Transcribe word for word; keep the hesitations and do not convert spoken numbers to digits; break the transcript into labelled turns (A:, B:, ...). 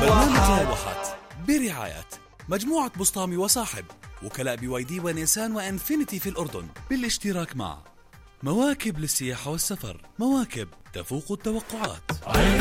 A: برنامج لوحات برعاية مجموعة بسطامي وصاحب، وكلاء بي واي دي ونيسان وانفينيتي في الأردن، بالاشتراك مع مواكب للسياحة والسفر، مواكب تفوق التوقعات.